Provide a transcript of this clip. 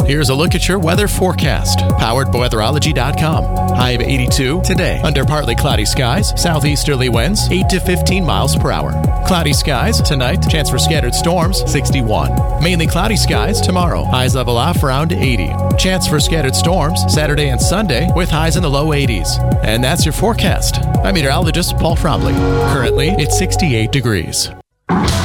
Here's a look at your weather forecast, powered by weatherology.com. High of 82 today. Under partly cloudy skies, southeasterly winds 8 to 15 miles per hour. Cloudy skies tonight, chance for scattered storms 61. Mainly cloudy skies tomorrow. Highs level off around 80. Chance for scattered storms Saturday and Sunday with highs in the low 80s. And that's your forecast. I'm meteorologist Paul Fromley. Currently, it's 68 degrees.